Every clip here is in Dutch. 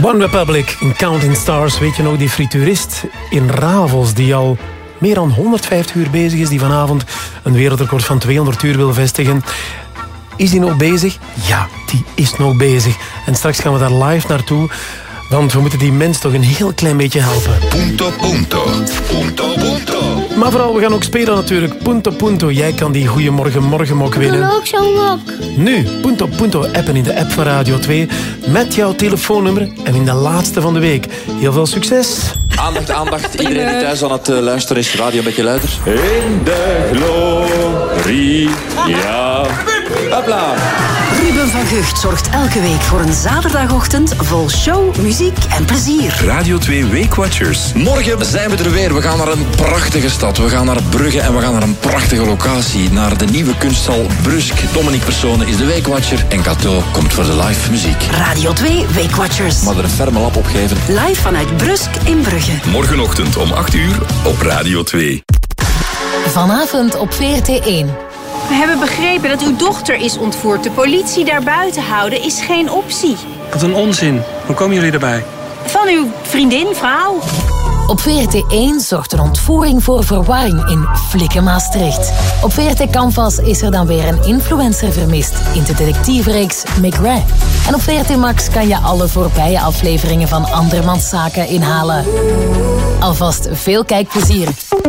One Republic, Counting Stars. Weet je nog, die frituurist in Ravels die al meer dan 150 uur bezig is, die vanavond een wereldrecord van 200 uur wil vestigen. Is die nog bezig? Ja, die is nog bezig. En straks gaan we daar live naartoe, want we moeten die mens toch een heel klein beetje helpen. Punto, punto. Punto, punto. Maar vooral, we gaan ook spelen natuurlijk. Punto, punto. Jij kan die Goeiemorgen Morgenmok winnen. Ik wil ook zo'n mok. Nu, Punto, punto appen in de app van Radio 2 met jouw telefoonnummer en in de laatste van de week. Heel veel succes. Aandacht, aandacht. Iedereen die thuis aan het luisteren is, radio een beetje luider. In de glorie, ja. Hopla. Ruben van Gucht zorgt elke week voor een zaterdagochtend vol show, muziek en plezier. Radio 2 Weekwatchers. Morgen zijn we er weer. We gaan naar een prachtige stad. We gaan naar Brugge en we gaan naar een prachtige locatie. Naar de nieuwe kunsthal Brusk. Dominique Persone is de Weekwatcher en Cato komt voor de live muziek. Radio 2 Weekwatchers. Maar er een ferme lap opgeven. Live vanuit Brusk in Brugge. Morgenochtend om 8 uur op Radio 2. Vanavond op VRT1. We hebben begrepen dat uw dochter is ontvoerd. De politie daar buiten houden is geen optie. Wat een onzin. Hoe komen jullie erbij? Van uw vriendin, vrouw. Op VRT1 zorgt een ontvoering voor verwarring in Flikken Maastricht. Op VRT Canvas is er dan weer een influencer vermist in de detectievenreeks McRae. En op VRT Max kan je alle voorbije afleveringen van Andermans Zaken inhalen. Alvast veel kijkplezier.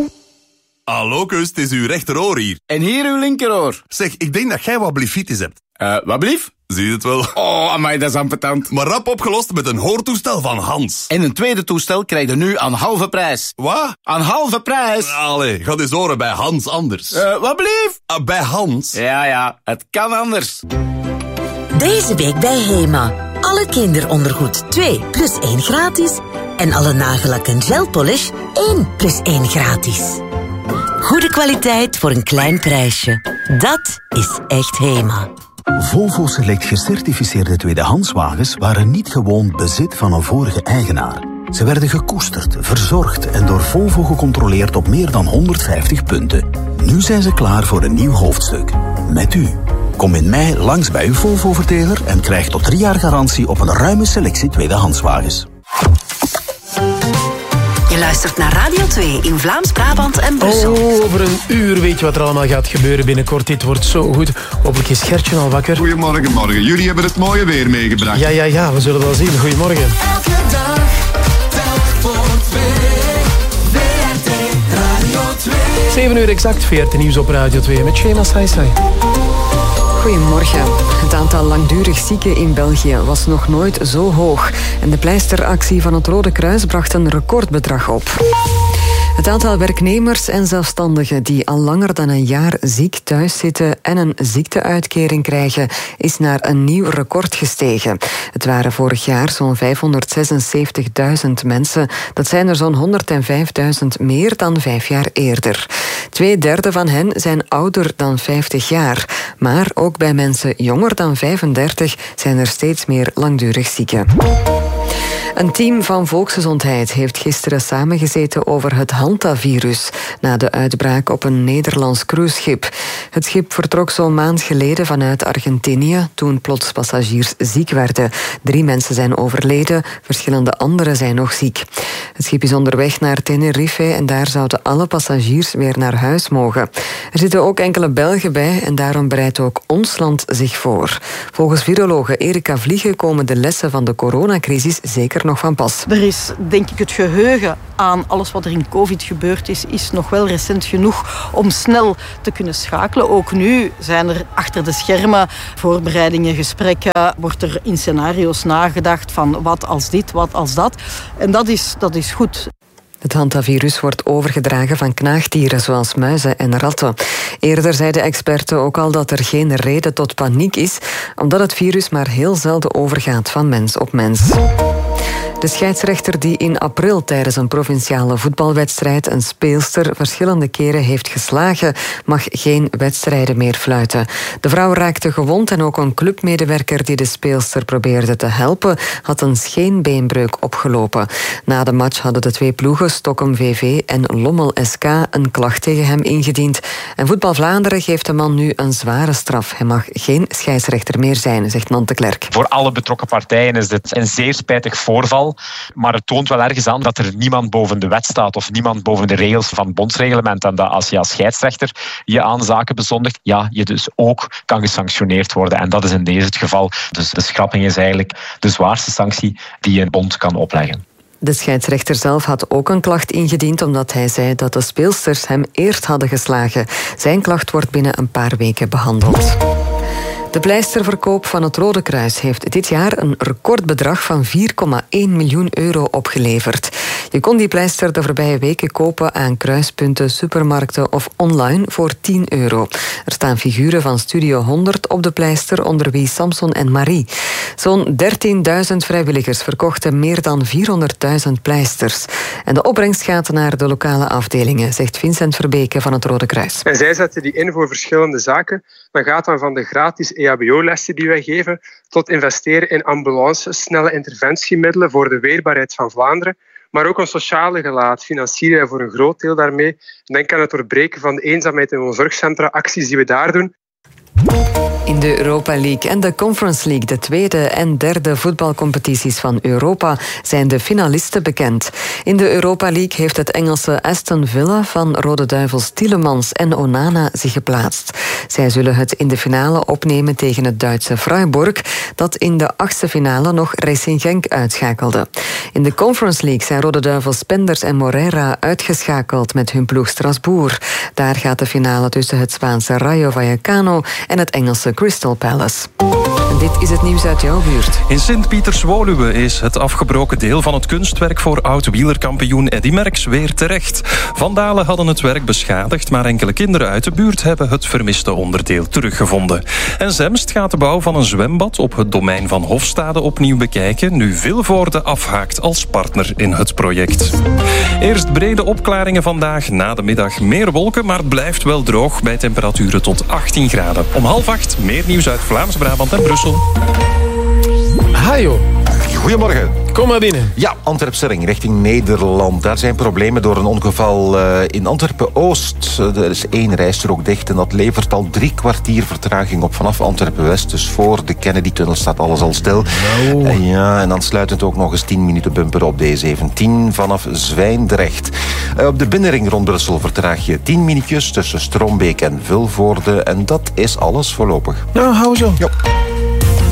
Hallo, kus, het is uw rechteroor hier. En hier uw linkeroor. Zeg, ik denk dat jij wat blifitis hebt. Wat blief? Zie je het wel? Oh, amai, dat is ambetant. Maar rap opgelost met een hoortoestel van Hans. En een tweede toestel krijg je nu aan halve prijs. Wat? Aan halve prijs? Allee, ga eens horen bij Hans anders. Wat blief? Bij Hans? Ja, het kan anders. Deze week bij Hema. Alle kinderondergoed 2 plus 1 gratis. En alle nagellak en gelpolish 1 plus 1 gratis. Goede kwaliteit voor een klein prijsje. Dat is echt Hema. Volvo Select gecertificeerde tweedehandswagens waren niet gewoon bezit van een vorige eigenaar. Ze werden gekoesterd, verzorgd en door Volvo gecontroleerd op meer dan 150 punten. Nu zijn ze klaar voor een nieuw hoofdstuk. Met u. Kom in mei langs bij uw Volvo-verteler en krijg tot 3 jaar garantie op een ruime selectie tweedehandswagens. Je luistert naar Radio 2 in Vlaams-Brabant en Brussel. Oh, over een uur weet je wat er allemaal gaat gebeuren binnenkort. Dit wordt zo goed. Hopelijk is Gertje al wakker. Goedemorgen. Jullie hebben het mooie weer meegebracht. Ja, we zullen wel zien. Goedemorgen. Elke dag, telk voor 2. VRT Radio 2. 7 uur exact, VRT Nieuws op Radio 2 met Shema Saisai. Goedemorgen. Het aantal langdurig zieken in België was nog nooit zo hoog. En de pleisteractie van het Rode Kruis bracht een recordbedrag op. Het aantal werknemers en zelfstandigen die al langer dan een jaar ziek thuis zitten en een ziekteuitkering krijgen, is naar een nieuw record gestegen. Het waren vorig jaar zo'n 576.000 mensen. Dat zijn er zo'n 105.000 meer dan 5 jaar eerder. 2/3 van hen zijn ouder dan 50 jaar. Maar ook bij mensen jonger dan 35 zijn er steeds meer langdurig zieken. Een team van Volksgezondheid heeft gisteren samengezeten over het hantavirus na de uitbraak op een Nederlands cruiseschip. Het schip vertrok zo'n maand geleden vanuit Argentinië toen plots passagiers ziek werden. 3 mensen zijn overleden, verschillende anderen zijn nog ziek. Het schip is onderweg naar Tenerife en daar zouden alle passagiers weer naar huis mogen. Er zitten ook enkele Belgen bij en daarom bereidt ook ons land zich voor. Volgens virologe Erika Vliegen komen de lessen van de coronacrisis zeker nog van pas. Er is, denk ik, het geheugen aan alles wat er in COVID gebeurd is nog wel recent genoeg om snel te kunnen schakelen. Ook nu zijn er achter de schermen voorbereidingen, gesprekken, wordt er in scenario's nagedacht van wat als dit, wat als dat. En dat is goed. Het hantavirus wordt overgedragen van knaagdieren zoals muizen en ratten. Eerder zeiden experten ook al dat er geen reden tot paniek is, omdat het virus maar heel zelden overgaat van mens op mens. De scheidsrechter die in april tijdens een provinciale voetbalwedstrijd een speelster verschillende keren heeft geslagen, mag geen wedstrijden meer fluiten. De vrouw raakte gewond en ook een clubmedewerker die de speelster probeerde te helpen had een scheenbeenbreuk opgelopen. Na de match hadden de twee ploegen, Stockholm VV en Lommel SK, een klacht tegen hem ingediend. En Voetbal Vlaanderen geeft de man nu een zware straf. Hij mag geen scheidsrechter meer zijn, zegt Nante Klerk. Voor alle betrokken partijen is dit een zeer spijtig voorval, maar het toont wel ergens aan dat er niemand boven de wet staat of niemand boven de regels van het bondsreglement en dat als je als scheidsrechter je aan zaken bezondigt, ja, je dus ook kan gesanctioneerd worden. En dat is in deze het geval. Dus de schrapping is eigenlijk de zwaarste sanctie die een bond kan opleggen. De scheidsrechter zelf had ook een klacht ingediend omdat hij zei dat de speelsters hem eerst hadden geslagen. Zijn klacht wordt binnen een paar weken behandeld. De pleisterverkoop van het Rode Kruis heeft dit jaar een recordbedrag van 4,1 miljoen euro opgeleverd. Je kon die pleister de voorbije weken kopen aan kruispunten, supermarkten of online voor 10 euro. Er staan figuren van Studio 100 op de pleister, onder wie Samson en Marie. Zo'n 13.000 vrijwilligers verkochten meer dan 400.000 pleisters. En de opbrengst gaat naar de lokale afdelingen, zegt Vincent Verbeke van het Rode Kruis. En zij zetten die in voor verschillende zaken. Dat gaat dan van de gratis EHBO-lessen die wij geven, tot investeren in ambulances, snelle interventiemiddelen voor de weerbaarheid van Vlaanderen, maar ook een sociale gelaat financieren wij voor een groot deel daarmee. Denk aan het doorbreken van de eenzaamheid in onze zorgcentra, acties die we daar doen. In de Europa League en de Conference League, de tweede en derde voetbalcompetities van Europa, zijn de finalisten bekend. In de Europa League heeft het Engelse Aston Villa van Rode Duivels Tielemans en Onana zich geplaatst. Zij zullen het in de finale opnemen tegen het Duitse Freiburg, dat in de achtste finale nog Racing Genk uitschakelde. In de Conference League zijn Rode Duivels Penders en Moreira uitgeschakeld met hun ploeg Strasbourg. Daar gaat de finale tussen het Spaanse Rayo Vallecano en het Engelse Crystal Palace. En dit is het nieuws uit jouw buurt. In Sint-Pieters-Woluwe is het afgebroken deel van het kunstwerk voor oud-wielerkampioen Eddy Merckx weer terecht. Vandalen hadden het werk beschadigd, maar enkele kinderen uit de buurt hebben het vermiste onderdeel teruggevonden. En Zemst gaat de bouw van een zwembad op het domein van Hofstade opnieuw bekijken, nu Vilvoorde afhaakt als partner in het project. Eerst brede opklaringen vandaag, na de middag meer wolken, maar het blijft wel droog bij temperaturen tot 18 graden. Om 7:30 meer nieuws uit Vlaams-Brabant en Brussel. Hajo. Goedemorgen. Kom maar binnen. Ja, Antwerpse-Ring richting Nederland. Daar zijn problemen door een ongeval in Antwerpen-Oost. Er is 1 rijstrook dicht en dat levert al 3 kwartier vertraging op vanaf Antwerpen-West. Dus voor de Kennedy-tunnel staat alles al stil. Nou. En aansluitend ook nog eens 10 minuten bumper op D17 vanaf Zwijndrecht. Op de binnenring rond Brussel vertraag je 10 minuutjes tussen Strombeek en Vilvoorde. En dat is alles voorlopig. Nou, hou zo. Ja.